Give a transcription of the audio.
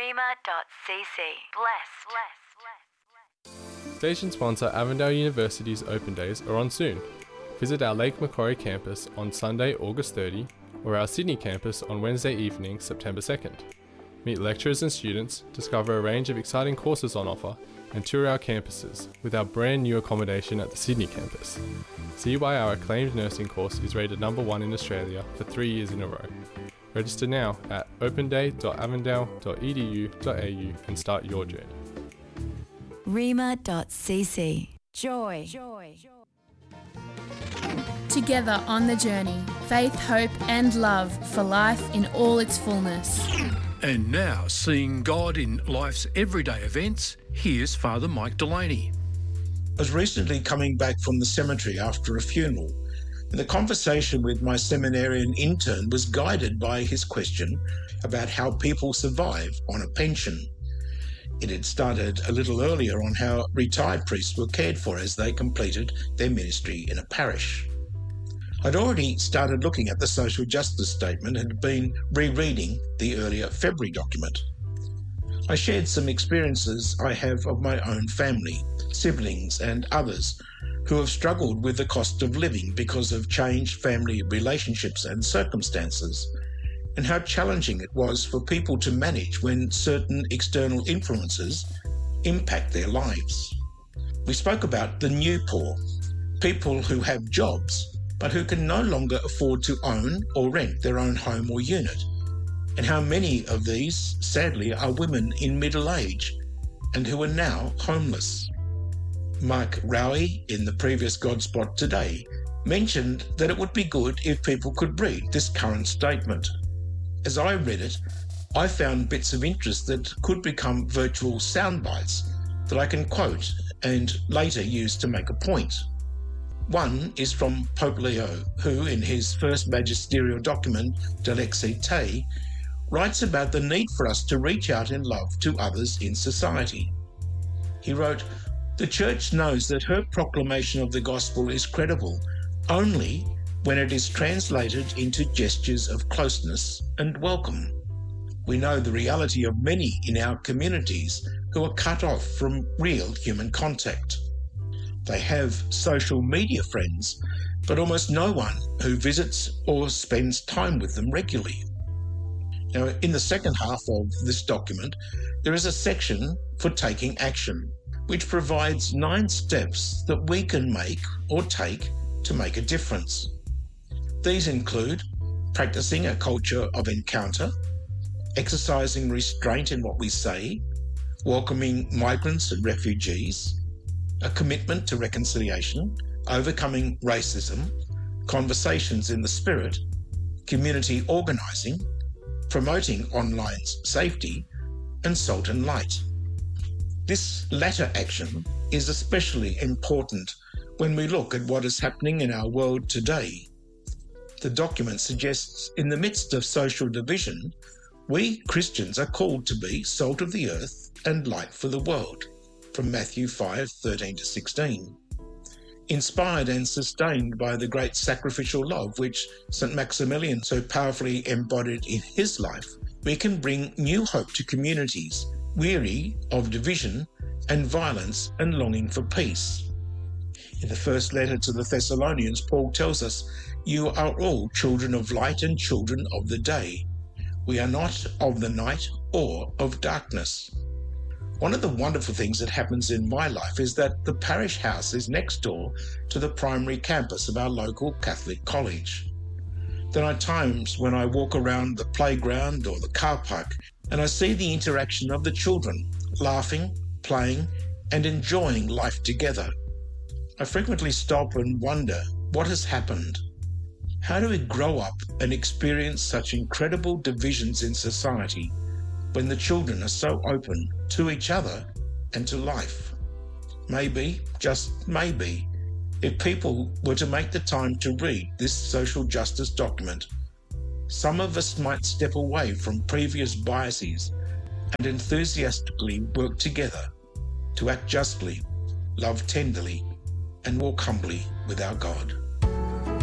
Rima.cc. Blessed. Station sponsor Avondale University's Open Days are on soon. Visit our Lake Macquarie campus on Sunday, August 30, or our Sydney campus on Wednesday evening, September 2nd. Meet lecturers and students, discover a range of exciting courses on offer, and tour our campuses with our brand new accommodation at the Sydney campus. See why our acclaimed nursing course is rated #1 in Australia for 3 years in a row. Register now at openday.avondale.edu.au and start your journey. Rima.cc. Joy. Together on the journey, faith, hope and love for life in all its fullness. And now, seeing God in life's everyday events, here's Father Mike Delaney. I was recently coming back from the cemetery after a funeral, and the conversation with my seminarian intern was guided by his question about how people survive on a pension. It had started a little earlier on how retired priests were cared for as they completed their ministry in a parish. I'd already started looking at the social justice statement and had been rereading the earlier February document. I shared some experiences I have of my own family, siblings and others who have struggled with the cost of living because of changed family relationships and circumstances, and how challenging it was for people to manage when certain external influences impact their lives. We spoke about the new poor, people who have jobs but who can no longer afford to own or rent their own home or unit, and how many of these, sadly, are women in middle age and who are now homeless. Mark Rowie, in the previous God Spot Today, mentioned that it would be good if people could read this current statement. As I read it, I found bits of interest that could become virtual sound bites that I can quote and later use to make a point. One is from Pope Leo, who, in his first magisterial document, De Lexite, writes about the need for us to reach out in love to others in society. He wrote, "The Church knows that her proclamation of the gospel is credible only when it is translated into gestures of closeness and welcome. We know the reality of many in our communities who are cut off from real human contact. They have social media friends, but almost no one who visits or spends time with them regularly." Now, in the second half of this document, there is a section for taking action, which provides 9 steps that we can make or take to make a difference. These include practicing a culture of encounter, exercising restraint in what we say, welcoming migrants and refugees, a commitment to reconciliation, overcoming racism, conversations in the spirit, community organising, promoting online safety, and salt and light. This latter action is especially important when we look at what is happening in our world today. The document suggests in the midst of social division, we Christians are called to be salt of the earth and light for the world, from Matthew 5:13-16. Inspired and sustained by the great sacrificial love which St. Maximilian so powerfully embodied in his life, we can bring new hope to communities weary of division and violence and longing for peace. In the first letter to the Thessalonians, Paul tells us, "You are all children of light and children of the day. We are not of the night or of darkness." One of the wonderful things that happens in my life is that the parish house is next door to the primary campus of our local Catholic college. There are times when I walk around the playground or the car park and I see the interaction of the children, laughing, playing, and enjoying life together. I frequently stop and wonder what has happened. How do we grow up and experience such incredible divisions in society when the children are so open to each other and to life? Maybe, just maybe, if people were to make the time to read this social justice document, some of us might step away from previous biases and enthusiastically work together to act justly, love tenderly, and walk humbly with our God.